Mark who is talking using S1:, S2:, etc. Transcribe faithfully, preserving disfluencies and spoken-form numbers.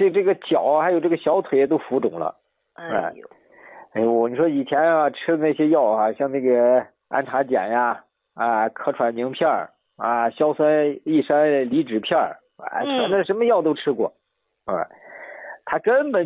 S1: 这这个脚还有这个小腿都浮肿了。
S2: 哎呦，
S1: 哎呦，你说以前啊吃的那些药啊，像那个安茶碱呀，啊可喘宁片儿啊，硝酸益山离酯片儿啊，全都什么药都吃过，啊，他根本